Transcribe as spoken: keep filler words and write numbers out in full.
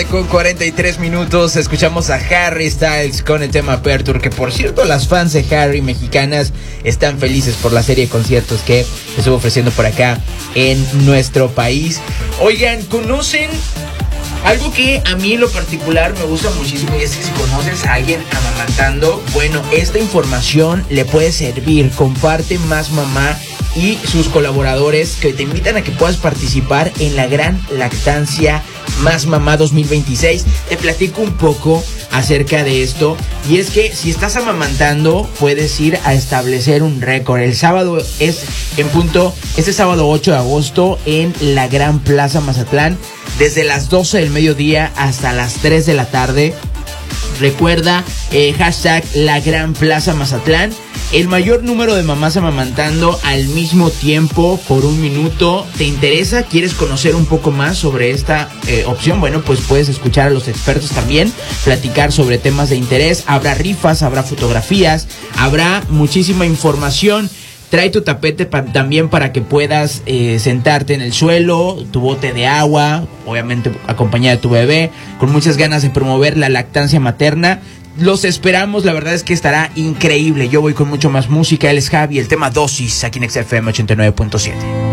tarde con cuarenta y tres minutos. Escuchamos a Harry Styles con el tema Aperture, que por cierto las fans de Harry mexicanas están felices por la serie de conciertos que estuvo ofreciendo por acá en nuestro país. Oigan, ¿conocen algo que a mí en lo particular me gusta muchísimo? Y es que si conoces a alguien amamantando, bueno, esta información le puede servir. Comparte Más Mamá y sus colaboradores que te invitan a que puedas participar en la gran lactancia Más Mamá dos mil veintiséis. Te platico un poco acerca de esto, y es que si estás amamantando puedes ir a establecer un récord. El sábado es en punto, este sábado ocho de agosto en la Gran Plaza Mazatlán, desde las doce del mediodía hasta las tres de la tarde. Recuerda, eh, hashtag la Gran Plaza Mazatlán. El mayor número de mamás amamantando al mismo tiempo por un minuto. ¿Te interesa? ¿Quieres conocer un poco más sobre esta eh, opción? Bueno, pues puedes escuchar a los expertos también, platicar sobre temas de interés. Habrá rifas, habrá fotografías, habrá muchísima información. Trae tu tapete pa- también para que puedas eh, sentarte en el suelo, tu bote de agua, obviamente acompañada de tu bebé, con muchas ganas de promover la lactancia materna. Los esperamos, la verdad es que estará increíble. Yo voy con mucho más música. Él es Javi, el tema Dosis, aquí en X F M ochenta y nueve punto siete.